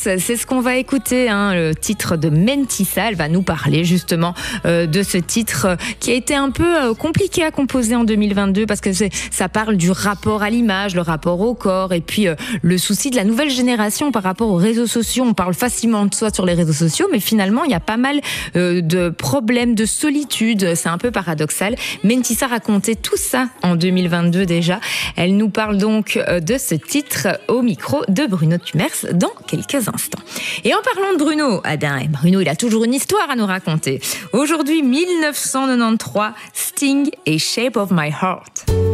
c'est ce qu'on va écouter, le titre de Mentissa. Elle va nous parler justement de ce titre qui a été un peu compliqué à composer en 2022 parce que ça parle du rapport à l'image, le rapport au corps et puis le souci de la nouvelle génération par rapport aux réseaux sociaux. On parle facilement de soi sur les réseaux sociaux, mais finalement il y a pas mal de problèmes de solitude. C'est un peu paradoxal. Mentissa racontait tout ça en 2022 déjà. Elle nous parle donc de ce titre au micro de Bruno Tumers dans quelques instants. Et en parlant de Bruno, Bruno, il a toujours une histoire à nous raconter. Aujourd'hui, 1993, Sting et Shape of My Heart.